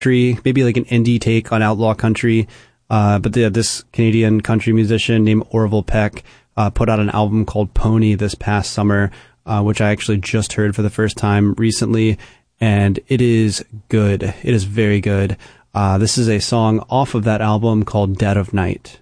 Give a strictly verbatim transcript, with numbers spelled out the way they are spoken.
country, maybe like an indie take on outlaw country. Uh, but the, this Canadian country musician named Orville Peck uh, put out an album called Pony this past summer, uh, which I actually just heard for the first time recently, and it is good. It is very good. Uh, this is a song off of that album called Dead of Night.